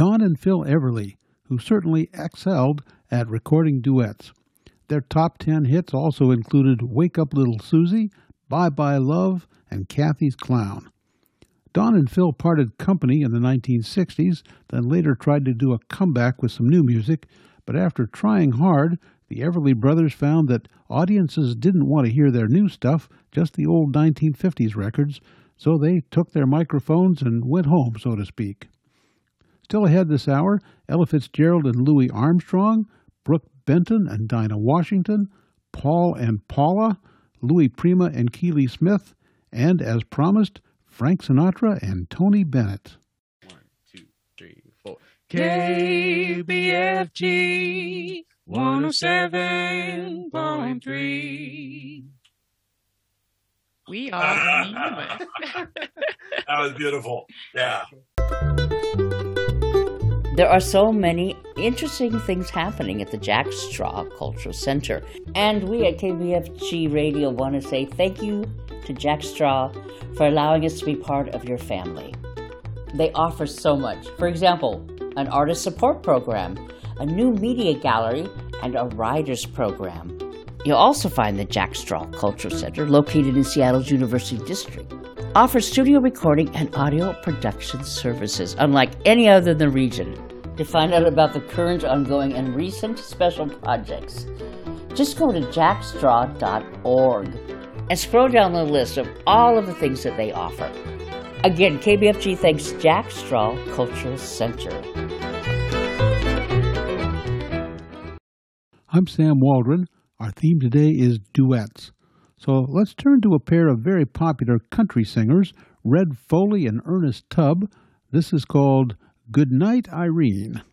Don and Phil Everly, who certainly excelled at recording duets. Their top 10 hits also included Wake Up Little Susie, Bye Bye Love, and Kathy's Clown. Don and Phil parted company in the 1960s, then later tried to do a comeback with some new music, but after trying hard, the Everly Brothers found that audiences didn't want to hear their new stuff, just the old 1950s records, so they took their microphones and went home, so to speak. Still ahead this hour, Ella Fitzgerald and Louis Armstrong, Brooke Benton and Dinah Washington, Paul and Paula, Louis Prima and Keely Smith, and, as promised, Frank Sinatra and Tony Bennett. 1, 2, 3, 4. KBFG 107.3. We are human. That was beautiful. Yeah. There are so many interesting things happening at the Jack Straw Cultural Center. And we at KBFG Radio want to say thank you to Jack Straw for allowing us to be part of your family. They offer so much. For example, an artist support program, a new media gallery, and a writers program. You'll also find the Jack Straw Cultural Center, located in Seattle's University District, offers studio recording and audio production services, unlike any other in the region. To find out about the current, ongoing, and recent special projects, just go to jackstraw.org and scroll down the list of all of the things that they offer. Again, KBFG thanks Jack Straw Cultural Center. I'm Sam Waldron. Our theme today is duets. So let's turn to a pair of very popular country singers, Red Foley and Ernest Tubb. This is called Goodnight, Irene.